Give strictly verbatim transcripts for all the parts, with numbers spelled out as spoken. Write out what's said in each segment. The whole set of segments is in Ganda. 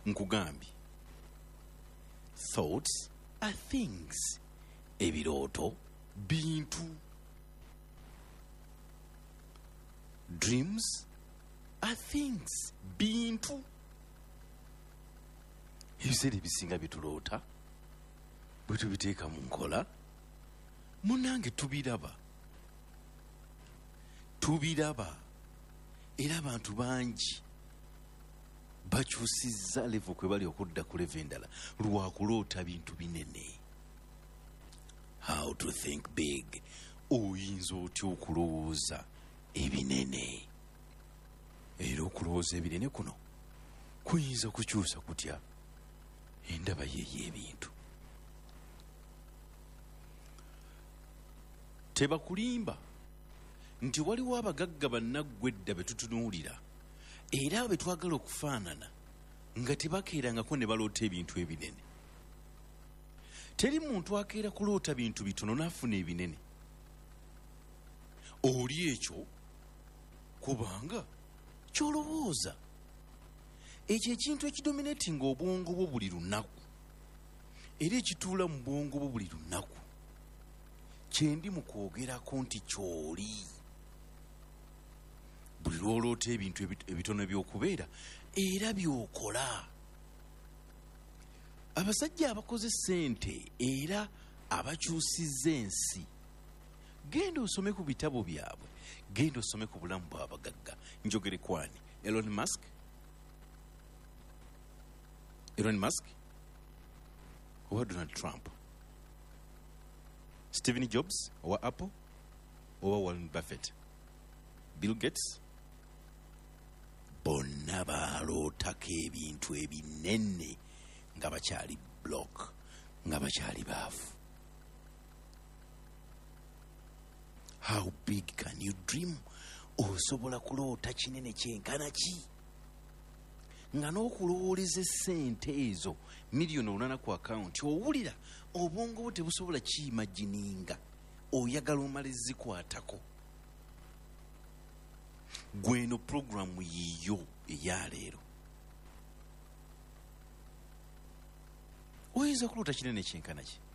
Nkugambi. Thoughts are things. Ebirooto bintu. Dreams are things. Bintu. Ebiseera ebisinga bituloota bwe tubiteeka mu nkola munnange tubiraba tubiraba era abantu bangi bakyusizza levo kwe bali okudda ku levo endala lwakuloota bintu binene. How to think big. Oyinza otya okulowooza ebinene? Era okulowooza ebinene kuno kuyinza kukyusa kutya endaba yeyo ebintu. Tebakulimba nti waliwo abagagga bannaggwe edda be tutunuulira era be twagala okufaanana nga tebakeerangako ne baloota ebintu ebinene. Teri muntu akeera kuloota bintu bitono n'afuna ebinene. Oli ekyo kubanga kyolowooza. Ekyo ekintu ekidominatinga obwongo bwo buli lunaku era ekituula mu bwongo bwo buli lunaku kyendi mu kwogerako nti kyoli. Buli lwoloota ebintu ebitono by'okubeera era by'okola. Abasajja abakoze ssente era abakyusizza ensi, genda osome ku bitabo byabwe, genda osome ku bulamu bw'abagagga. Njogere kwani? Elon Musk? Elon Musk? Owa Donald Trump? Stephen Jobs? Owa Apple? Owa Warren Buffett? Bill Gates? Bonna baalootako ebintu ebinene nga bakyali block, nga bakyali baafu. How big can you dream? Osobola kuloota kinene kyenkana ki? Nga n'okulowooleza essente ezo miliyoni olunana ku akawunti owulira obwongo bwo tebusobola kiyimagininga, oyagala omala ezikwatako. Gweno programu yiyo eyaleero. Oyinza kuloota kinene kyenkana ki?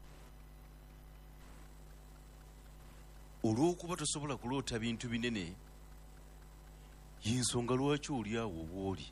Olw'okuba tosobola kuloota bintu binene, y'ensonga lwaki oli awo obw'oli.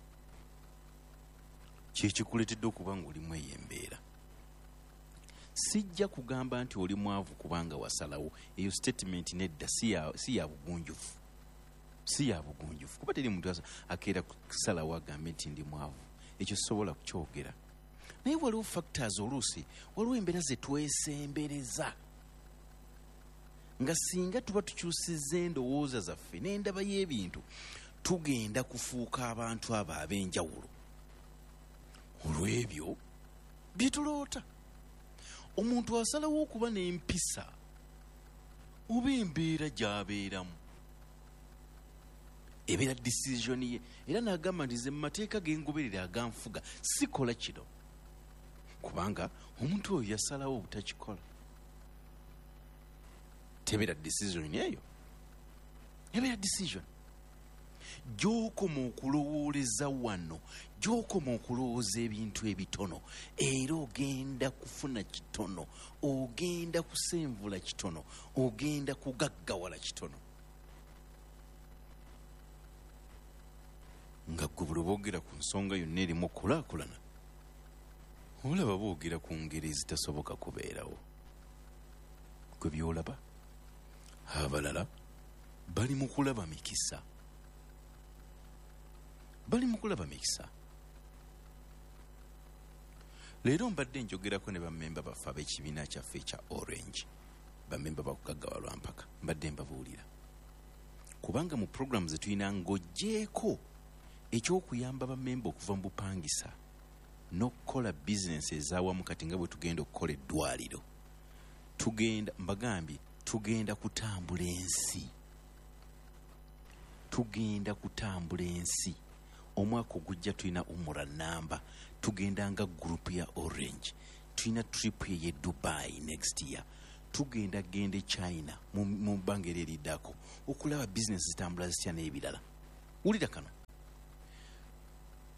Kyekikuleetedde okuba ng'olimu eyo embeera. Sijja kugamba nti oli mwavu kubanga wasalawo. Eyo statement nedda si ya, si ya bugunjufu. Si ya bugunjufu. Kuba teri muntu akeera kusalawo agambe nti ndi mwavu. Ekyo sisobola kukyogera. Naye waliwo factors oluusi, waliwo embeera ze twesembereza. Nga singa tuba tukyusizza endowooza zaffe n'endaba y'ebintu, tugenda kufuuka abantu abo ab'enjawulo. Olw'ebyo bye tuloota. Omuntu asalawo okuba n'empisa oba embeera gy'abeeramu ebeera decision ye, era n'agamba nti nze mu mateeka g'engoberera aganfuga sikola kino kubanga omuntu oyo yasalawo obutakikola. Tebeera decision eyo, ebeera decision. Gy'okoma okulowooleza wano, gy'okoma okulowooza ebintu ebitono, era ogenda kufuna kitono, ogenda kusenvula kitono, ogenda kugaggawala kitono. Nga ggwe bwe boogera ku nsonga yonna erimu okulaakulana, olaba boogera ku ngeri ezitasoboka kubeerawo. Gwe by'olaba, abalala bali mu kulaba mikisa. Bali mu kulaba mikisa. Leero mbadde njogerako ne bammemba baffe ab'ekibiina kyaffe ekya Orange, bammemba bakugaggawalwa mpaka, mbadde mbabuulira. Kubanga mu programu ze tulina ng'oggyeko ekyokuyamba bammemba okuva mu bupangisa n'okukola bizinesi ez'awamu kati nga bwe tugenda okukola eddwaliro. Tugenda, mbagambye, tugenda kutambula ensi. Tugenda kutambula ensi. Omwaka ogujja tulina umura namba, tugenda nga group ya Orange, tulina trip ye Dubai next year, tugenda gende China mu bbanga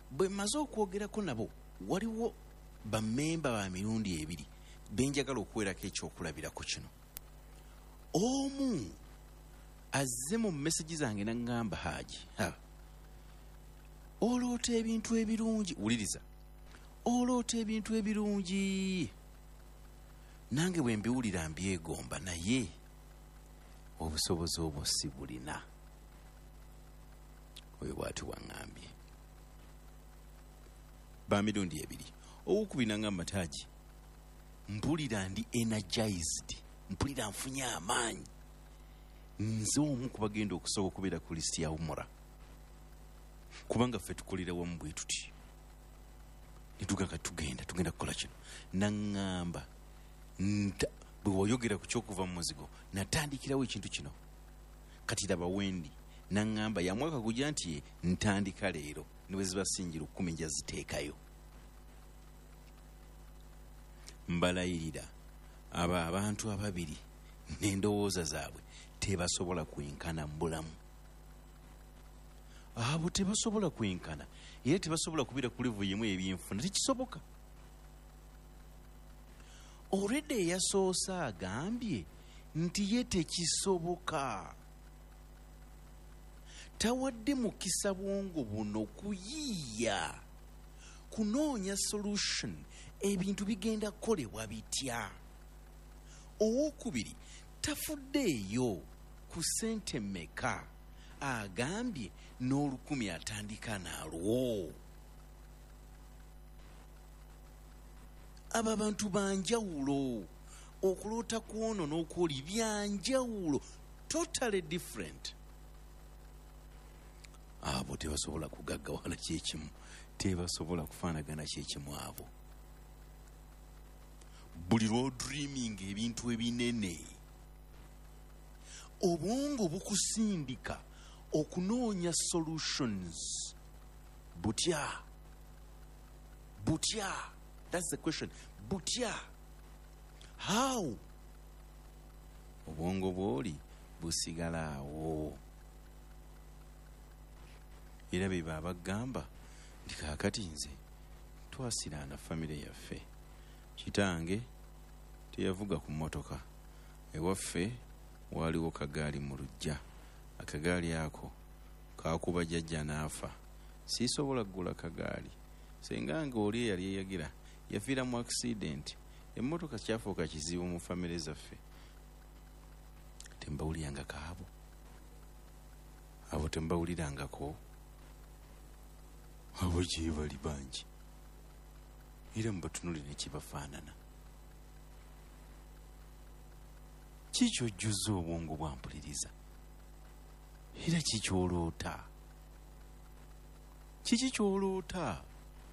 bwe maze okwogerako nabo waliwo bammemba ba mirundi ebiri benjagala okuwerako ekyokulabirako kino. Omu azze mu message zange n'aŋŋamba Haji, ha oloota ebintu ebirungi, wuliriza, oloota ebintu ebirungi nange bwe mbiwulira mbyegomba naye obusobozi obwo si bulina. Oyo bw'ati waŋŋambye. Ba mirundi ebiri. Owokubiri n'aŋŋamba Haji, mpulira ndi energized, mpulira nfunye amaanyi, nze omu kubagenda okusooka okubeera ku lisiti ya umura, kubanga ffe tukolera wamu bwe tuti nitugaga tugenda tugenda kukola kino. Naŋŋamba bwe wayogera ku kyokuva mu muzigo natandikirawo ekintu kino, kati laba wendi. Naŋŋamba ya mwaka gujja nti ye ntandika leero ne bwe ziba sinjiro kkumi nja ziteekayo. Mbalayirira abo abantu ababiri n'endowooza zaabwe tebasobola kwenkana mu bulamu. Abo tebasobola kwenkana era tebasobola kubeera ku level yemu ebyenfuna, tekisoboka. Already eyasoose agambye nti ye tekisoboka. Tawadde mukisa bwongo buno kuyiiya kunoonya solution, ebintu bigenda kukolebwa bitya. Owokubiri tafuddeeyo ku ssente mmeka, agambye n'olukumi atandika nalwo. Abo abantu banjawulo, okuloota kwono n'okwoli byanjawulo, totally different. Abo tebasobola kugaggawala kyekimu, tebasobola kufaanagana kyekimu abo. Buli lwo dreaming ebintu ebinene, obwongo bukusindika okunoonya solutions. Butya butya, that's the question. Butya, how? Obwongo bwoli busigala awo. Era be baba gamba ndi kaakati nze twasiraana famire yaffe. Kitange teyavuga ku mmotoka, ewaffe waliwo kagaali mu lujja. Akagaali ako kaakuba jjajja n'afa, siisobola kugula kagaali. Sengange oli eyali eyagira yafiira mu accident, emmotoka kyafuuka kizibu mu famire zaffe. Tembawuliranga kaabo, abo tembawulirangako, abo gye bali bangi era mubatunulire nekibafaanana. Kikyojjuza obwongo bwampuliriza era kikyoloota, kiki kyoloota?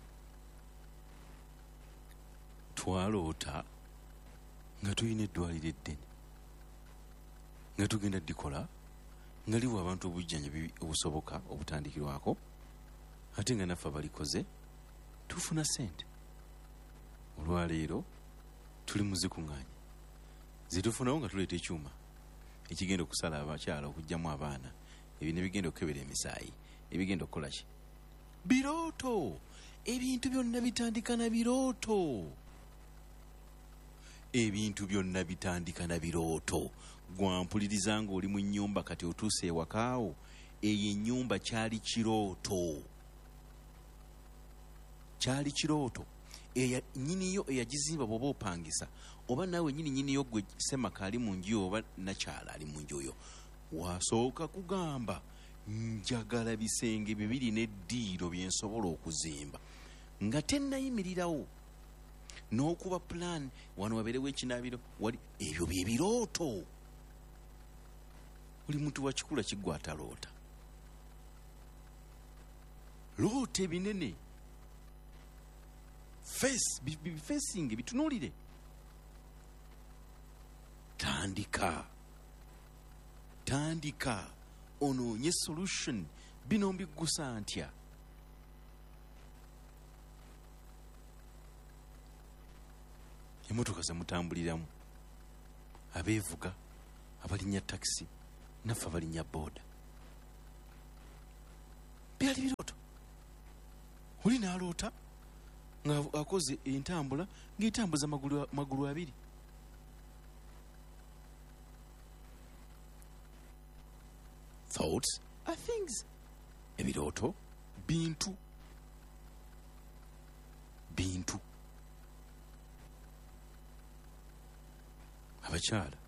Twaloota nga tulina eddwaliro eddene nga tugenda dikola nga liwo abantu obujjanjabi obusoboka obutandikirwako, ate nga naffe abalikoze tufuna ssente. Olwaleero tuli muzikuŋŋaanya zitufunawo nga tuleeta ekyuma ekigenda okusala abakyala okugjamu abaana, ebyo bigenda okukebera emisaayi, ebigenda okukola ki? Birooto. Ebintu byonna bitandika na birooto. Ebintu byonna bitandika na birooto. Gwampuliriza ng'oli mu nnyumba kati otuuse ewakaawo, eyo ennyumba kyali kirooto. Kyali kirooto. Eya nyiniyo eyagizimba bw'oba opangisa, oba naawe nyini nyiniyo gwe semaka ali mu nju oba nakyala ali mu nju oyo, wasooka kugamba njagala bisenge bibiri n'eddiiro bye nsobola okuzimba nga tennayimirirawo n'okuba plan wano wabeerewo ekinaabiro wali. Ebyo bye birooto. Buli muntu wa kikula kiggwa ataloota. Loota ebinene, face bifacing bitunuulire. Tandika tandika onoonye solution. Bino mbiggusa ntya? Emmotoka ze mutambuliramu, abeevuga, abalinnya taxi, naffe abalinnya booda, byali birooto. oli n'aloota nga akoze entambula ng'etambuza magulu magulu abiri. Thoughts are things. Ebirooto bintu bintu. Abakyala,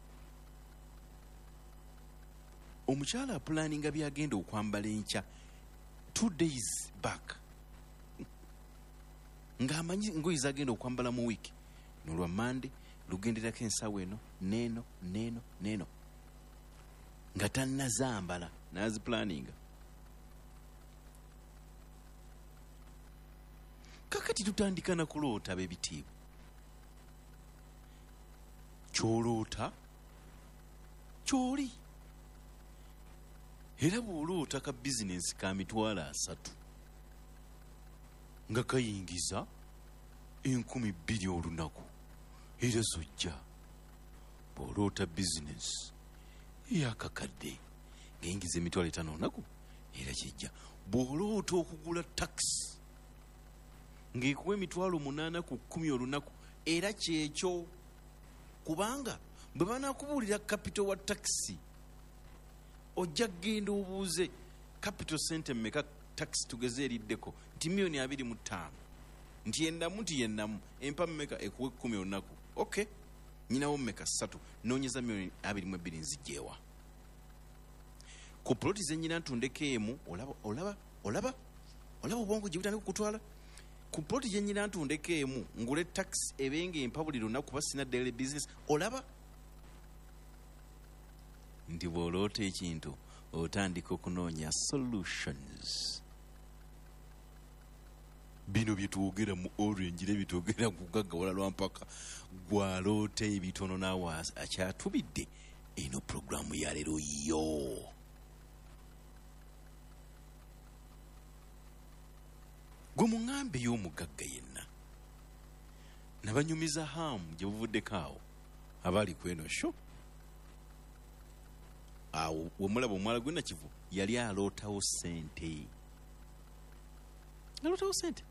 omukyala apulaninga byagenda okwambala enkya two days back ng'amanyi ngoye zagenda okwambala mu wiiki, nolwa mande lugenderako ensawo eno neeno neeno neeno nga tannazambala n'azipulaninga. Kakati tutandika na kuloota b'ebitiibwa. Kyoloota kyoli, era bw'oloota ka bizinensi ka mitwalo asatu nga kayingiza enkumi bbiri olunaku, era zojja bw'oloota bizinensi eyakakadde ng'eyingiza emitwalo etaano olunaku, era kijja. Bw'oloota okugula takisi ng'ekuwa emitwalo munaana ku kkumi olunaku, era kyekyo. Kubanga bwe banakubuulira kapito wa takisi ojja kgenda obuuze kapito sente mmeka takisi tugeze eriddeko, nti miliyoni abiri mu ttaano, nti yennamu nti yennamu empa mmeka ekuwa ekkumi olunaku. Okay, nyinawo mmeka ssatu, noonyeza miliyoni abiri mu ebbiri nzijjeewa. Ku ploti ze nnyina ntundeko emu, olaba olaba olaba olaba obwongo gye butandika kutwala. Ku ploti gye nnyina ntundeko emu ngule takisi ebenga empa buli lunaku kuba sina daily business, olaba nti bw'oloota ekintu otandika okunoonya solutions. Bino bye twogera mu Orange era bye twogera ku Gaggawala Lwampaka, gwaloota ebitono naawe akyatubidde. Eno puroguramu ya leero yo. Gwe muŋŋambe y'omugagga yenna nabanyumiza hamu gye buvuddeko awo abali kweno sho. Awo wemulaba omwala gwe Nakivu yali alootawo ssente, alootawo ssente.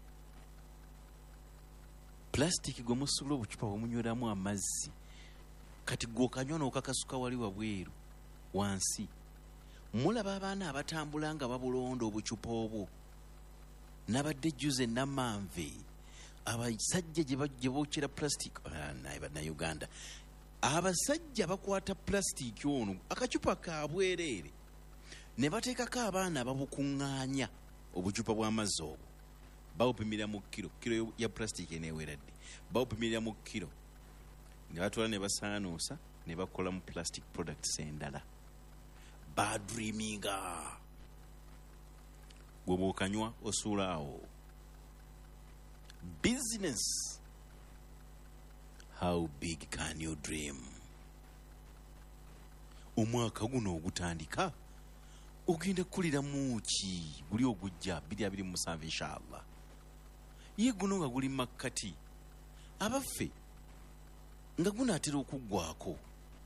Plastic gwe musula obucupa bwemunyweramu amazzi, kati gw'okanywa n'okakasuka wali wabweru wansi. Mulaba abaana abatambula nga babulonda obucupa obwo, nabadde juze namanve abasajja gye bookera plastic na Uganda. Abasajja bakwata plastic ono akacupa ka bwereere ne bateekako abaana ababukuŋŋaanya obucupa bw'amazzi obwo, bawupimira mu kiro, kiro ya plastic eneeweradde, bawupimira mu kiro ne batwala ne basaanuusa ne bakola mu plastic products endala. Badreaminga. Gwe bw'okanywa osuula awo. Business. How big can you dream? Omwaka guno ogutandika ogenda kukulira mu ki guli ogujja bbiri abiri mu musanvu inshallah. Ye guno nga guli makkati abaffe nga gunaatera okuggwako.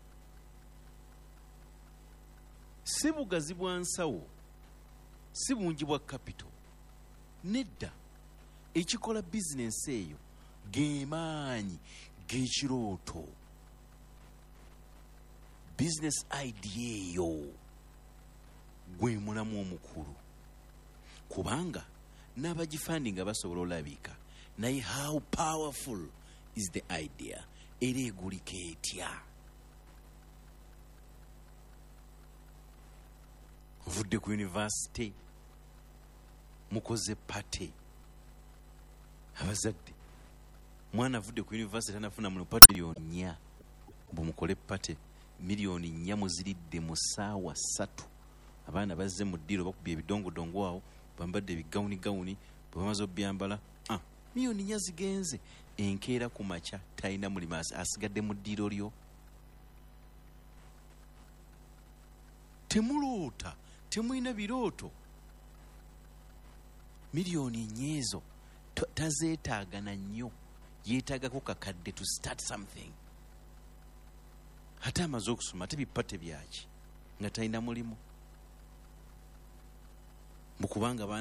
Si bugazi bwa nsawo, si bungi bwa kapito, nedda ekikola bizinensi eyo gemaanyi g'ekirooto. Business idea eyo gwe mulamu omukulu, kubanga n'abagifandinga basobola olabika, naye how powerful is the idea, era egulika etya. Vudde ku university mukoze pate, abazadde mwana avudde ku university tanafuna mu pate miliyoni nnya, bumukole pate miliyoni nnya muziridde mu ssaawa ssatu. Abaana bazze mu ddiro bakubye ebidongodongo awo, bambadde ebigawuni gawuni, bwe bamaze obyambala ah, miliyoni nnya zigenze. Enkeera ku makya talina mulimu, asigadde mu ddiro lyo. Temuloota, temulina birooto. Miliyoni nyeezo tazeetaaga na nnyo, yeetaagako kakadde to start something. Ate amaze okusoma ate bipate byaki nga talina mulimu, mukubanga